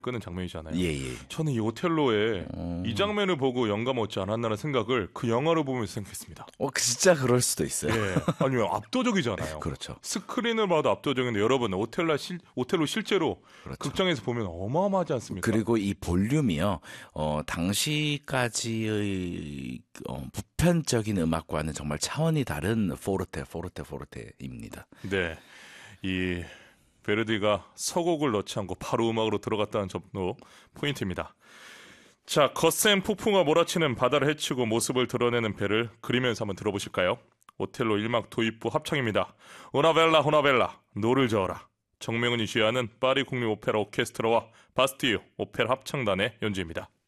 끄는 장면이잖아요. 예. 저는 이 오텔로의 이 장면을 보고 영감 얻지 않았나라는 생각을 그 영화를 보면서 생각했습니다. 진짜 그럴 수도 있어요. 예. 아니면 압도적이잖아요. 그렇죠. 스크린을 봐도 압도적인데 여러분 오텔로 실제로 그렇죠. 극장에서 보면 어마어마하지 않습니까? 그리고 이 볼륨이요. 당시까지의 보편적인 음악과는 정말 차원이 다른 포르테입니다. 네. 이 베르디가 서곡을 넣지 않고 바로 음악으로 들어갔다는 점도 포인트입니다. 자, 거센 폭풍과 몰아치는 바다를 헤치고 모습을 드러내는 배를 그리면서 한번 들어보실까요? 오텔로 1막 도입부 합창입니다. 오나벨라 노를 저어라. 정명훈이 주연하는 파리 국립 오페라 오케스트라와 바스티유 오페라 합창단의 연주입니다.